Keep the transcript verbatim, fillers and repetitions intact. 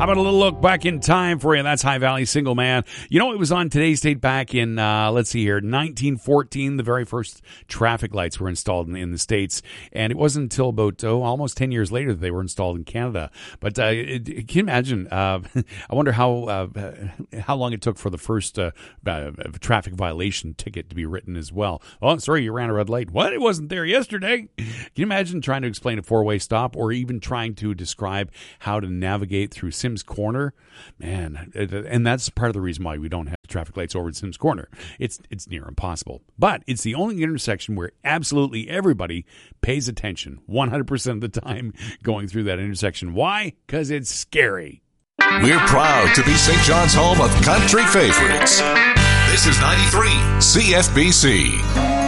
How about a little look back in time for you? That's High Valley Single Man. You know, it was on today's date back in, uh, let's see here, nineteen fourteen. The very first traffic lights were installed in, in the States. And it wasn't until about, oh, almost ten years later that they were installed in Canada. But uh, it, it, can you imagine? Uh, I wonder how uh, how long it took for the first uh, uh, traffic violation ticket to be written as well. Oh, sorry, you ran a red light. What? It wasn't there yesterday. Can you imagine trying to explain a four-way stop, or even trying to describe how to navigate through Sims Corner? Man, and that's part of the reason why we don't have traffic lights over at Sims Corner. It's it's near impossible. But it's the only intersection where absolutely everybody pays attention one hundred percent of the time going through that intersection. Why? Because it's scary. We're proud to be Saint John's home of country favorites. This is ninety-three C F B C.